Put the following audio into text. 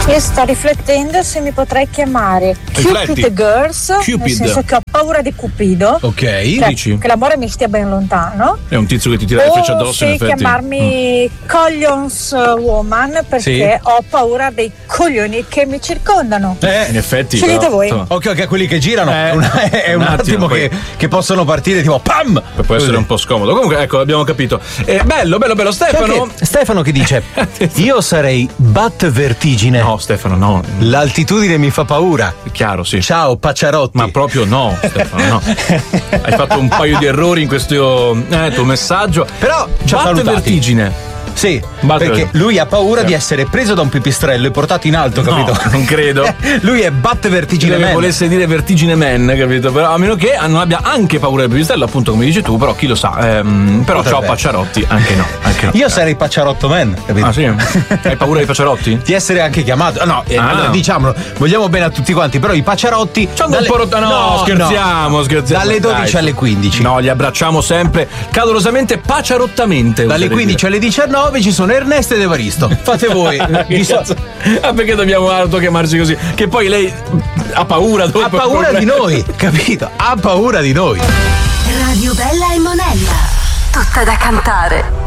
Io sto riflettendo se mi potrei chiamare Cupid Girls, nel senso che ho paura di Cupido. Ok, dici? Che l'amore mi stia ben lontano. È un tizio che ti tira le frecce addosso, in effetti. Chiamarmi Coglions Woman, perché ho paura dei coglioni che mi circondano. In effetti. Scegliete voi. Ok, quelli che girano è un attimo che possono partire tipo PAM! Può essere un po' scomodo. Comunque, ecco, abbiamo capito. Bello. Stefano? Stefano che dice: io sarei Bat Vertigine. No, Stefano, no. L'altitudine mi fa paura. È chiaro, sì. Ciao, Pacciarotti. Ma proprio no, Stefano, no. Hai fatto un paio di errori in questo tuo messaggio. Però Bat Vertigine. Sì, perché lui ha paura di essere preso da un pipistrello e portato in alto, capito? No, non credo. Lui è Bat Vertigine Man. Volesse dire Vertigine Man, capito? Però a meno che non abbia anche paura del pipistrello, appunto, come dici tu, però chi lo sa. Però ciao Pacciarotti, anche no. Io sarei Pacciarotto Man, capito? Ah, sì? Hai paura dei Pacciarotti? Di essere anche chiamato. No, allora, diciamolo, vogliamo bene a tutti quanti, però i Pacciarotti. Scherziamo. Dalle 12 alle 15. No, li abbracciamo sempre calorosamente, paciarottamente. Dalle 15 alle 19 ci sono Ernesto ed Evaristo. Fate voi. Perché dobbiamo autochiamarci così? Che poi lei ha paura dopo. Ha paura di noi, capito? Ha paura di noi. Radio Bella e Monella. Tutta da cantare.